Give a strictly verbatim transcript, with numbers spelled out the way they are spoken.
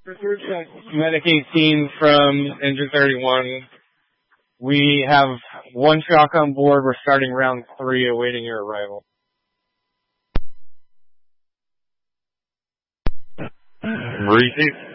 Medic eighteen from Engine thirty-one. We have one shock on board. We're starting round three, awaiting your arrival. Receive.